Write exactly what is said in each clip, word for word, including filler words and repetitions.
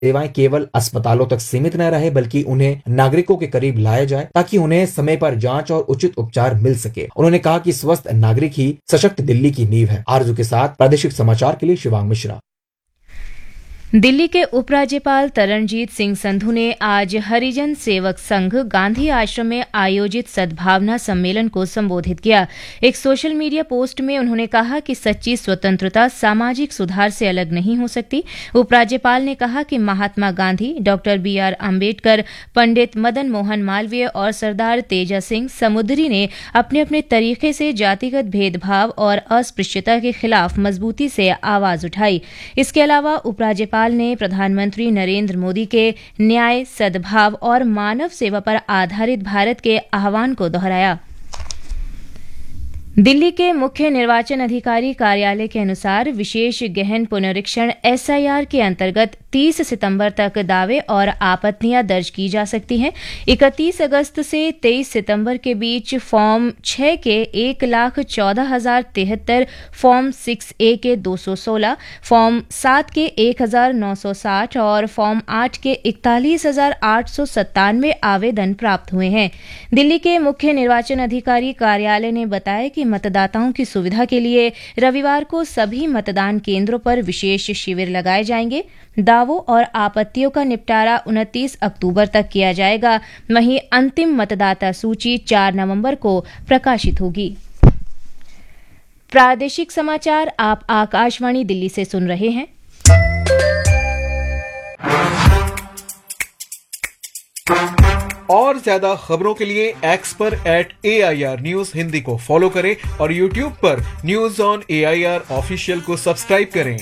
सेवाएं केवल अस्पतालों तक सीमित न रहे बल्कि उन्हें नागरिकों के करीब लाया जाए ताकि उन्हें समय पर जांच और उचित उपचार मिल सके। उन्होंने कहा कि स्वस्थ नागरिक ही सशक्त दिल्ली की नींव है। आरजू के साथ प्रादेशिक समाचार के लिए शिवांग मिश्रा। दिल्ली के उपराज्यपाल तरणजीत सिंह संधू ने आज हरिजन सेवक संघ गांधी आश्रम में आयोजित सद्भावना सम्मेलन को संबोधित किया। एक सोशल मीडिया पोस्ट में उन्होंने कहा कि सच्ची स्वतंत्रता सामाजिक सुधार से अलग नहीं हो सकती। उपराज्यपाल ने कहा कि Mahatma Gandhi, doctor B are Ambedkar, Pandit Madan Mohan Malviya और सरदार तेजा सिंह समुद्री ने अपने अपने तरीके से जातिगत भेदभाव और अस्पृश्यता के खिलाफ मजबूती से आवाज उठाई। इसके अलावा उपराज्यपाल ने प्रधानमंत्री नरेंद्र मोदी के न्याय, सद्भाव और मानव सेवा पर आधारित भारत के आह्वान को दोहराया। दिल्ली के मुख्य निर्वाचन अधिकारी कार्यालय के अनुसार विशेष गहन पुनरीक्षण एस आई आर के अंतर्गत तीस सितंबर तक दावे और आपत्तियां दर्ज की जा सकती हैं। इकतीस अगस्त से तेईस सितंबर के बीच फॉर्म छह के एक लाख चौदह हजार तिहत्तर, फॉर्म सिक्स ए के दो सौ सोलह, फॉर्म सात के एक हजार नौ सौ साठ और फॉर्म आठ के इकतालीस हजार आठ सौ सत्तानवे आवेदन प्राप्त हुए हैं। दिल्ली के मुख्य निर्वाचन अधिकारी कार्यालय ने बताया कि मतदाताओं की सुविधा के लिए रविवार को सभी मतदान केंद्रों पर विशेष शिविर लगाए जाएंगे। दावों और आपत्तियों का निपटारा उनतीस अक्टूबर तक किया जाएगा। वहीं अंतिम मतदाता सूची चार नवंबर को प्रकाशित होगी। प्रादेशिक समाचार आप आकाशवाणी दिल्ली से सुन रहे हैं। और ज्यादा खबरों के लिए एक्स पर eight A I R news Hindi को फॉलो करें और यूट्यूब पर news on A I R official को सब्सक्राइब करें।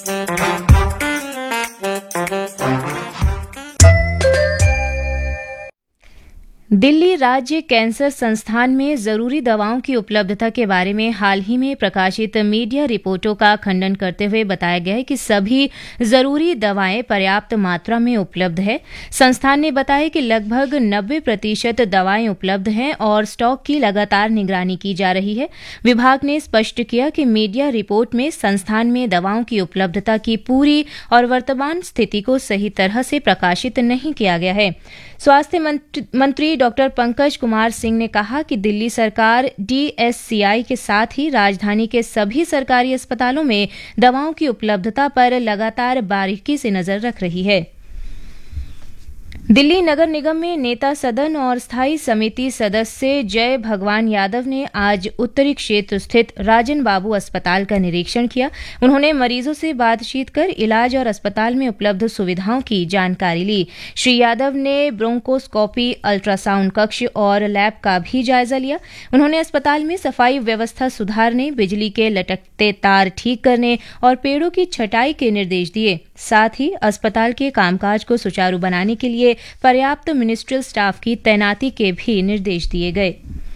दिल्ली राज्य कैंसर संस्थान में जरूरी दवाओं की उपलब्धता के बारे में हाल ही में प्रकाशित मीडिया रिपोर्टों का खंडन करते हुए बताया गया है कि सभी जरूरी दवाएं पर्याप्त मात्रा में उपलब्ध है। संस्थान ने बताया कि लगभग नब्बे प्रतिशत दवाएं उपलब्ध हैं और स्टॉक की लगातार निगरानी की जा रही है। विभाग ने स्पष्ट किया कि मीडिया रिपोर्ट में संस्थान में दवाओं की उपलब्धता की पूरी और वर्तमान स्थिति को सही तरह से प्रकाशित नहीं किया गया है। स्वास्थ्य मंत्री डॉक्टर पंकज कुमार सिंह ने कहा कि दिल्ली सरकार डी एस सी आई के साथ ही राजधानी के सभी सरकारी अस्पतालों में दवाओं की उपलब्धता पर लगातार बारीकी से नजर रख रही है। दिल्ली नगर निगम में नेता सदन और स्थायी समिति सदस्य जय भगवान यादव ने आज उत्तरी क्षेत्र स्थित राजन बाबू अस्पताल का निरीक्षण किया। उन्होंने मरीजों से बातचीत कर इलाज और अस्पताल में उपलब्ध सुविधाओं की जानकारी ली। श्री यादव ने ब्रोंकोस्कोपी, अल्ट्रासाउंड कक्ष और लैब का भी जायजा लिया। उन्होंने अस्पताल में सफाई व्यवस्था सुधारने, बिजली के लटकते तार ठीक करने और पेड़ों की छटाई के निर्देश दिए। साथ ही अस्पताल के कामकाज को सुचारू बनाने के लिए पर्याप्त मिनिस्ट्रियल स्टाफ की तैनाती के भी निर्देश दिए गए।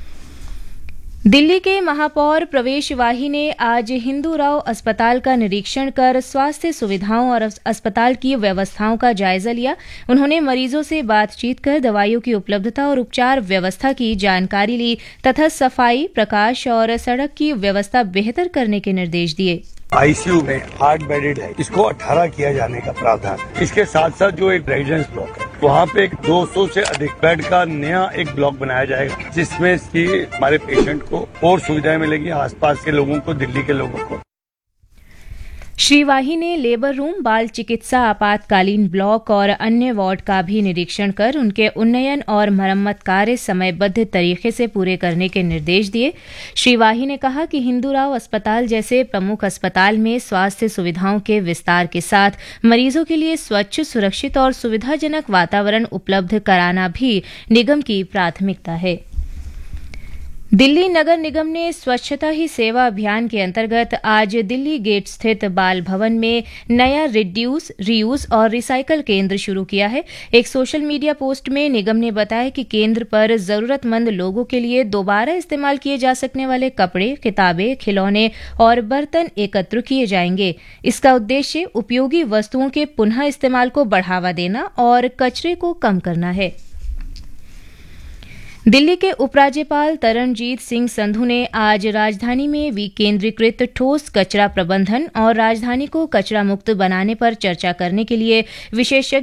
दिल्ली के महापौर प्रवेश वाही ने आज हिंदू राव अस्पताल का निरीक्षण कर स्वास्थ्य सुविधाओं और अस्पताल की व्यवस्थाओं का जायजा लिया। उन्होंने मरीजों से बातचीत कर दवाइयों की उपलब्धता और उपचार व्यवस्था की जानकारी ली तथा सफाई, प्रकाश और सड़क की व्यवस्था बेहतर करने के निर्देश दिए। आई सी यू में आठ बेडेड है, इसको अठारह किया जाने का प्रावधान। इसके साथ साथ जो एक रेजिडेंस ब्लॉक है वहाँ पे एक दो सौ से अधिक बेड का नया एक ब्लॉक बनाया जाएगा, जिसमें कि हमारे पेशेंट को और सुविधाएं मिलेगी, आसपास के लोगों को, दिल्ली के लोगों को। श्री वाही ने लेबर रूम, बाल चिकित्सा आपातकालीन ब्लॉक और अन्य वार्ड का भी निरीक्षण कर उनके उन्नयन और मरम्मत कार्य समयबद्ध तरीके से पूरे करने के निर्देश दिए। श्री वाही ने कहा कि हिंदू राव अस्पताल जैसे प्रमुख अस्पताल में स्वास्थ्य सुविधाओं के विस्तार के साथ मरीजों के लिए स्वच्छ, सुरक्षित और सुविधाजनक वातावरण उपलब्ध कराना भी निगम की प्राथमिकता है। दिल्ली नगर निगम ने स्वच्छता ही सेवा अभियान के अंतर्गत आज दिल्ली गेट स्थित बाल भवन में नया रिड्यूस, रीयूज और रिसाइकल केंद्र शुरू किया है। एक सोशल मीडिया पोस्ट में निगम ने बताया कि केंद्र पर जरूरतमंद लोगों के लिए दोबारा इस्तेमाल किए जा सकने वाले कपड़े, किताबें, खिलौने और बर्तन एकत्र किए जाएंगे। इसका उद्देश्य उपयोगी वस्तुओं के पुनः इस्तेमाल को बढ़ावा देना और कचरे को कम करना है। दिल्ली के उपराज्यपाल तरणजीत सिंह संधू ने आज राजधानी में विकेंद्रीकृत ठोस कचरा प्रबंधन और राजधानी को कचरा मुक्त बनाने पर चर्चा करने के लिए विशेषज्ञ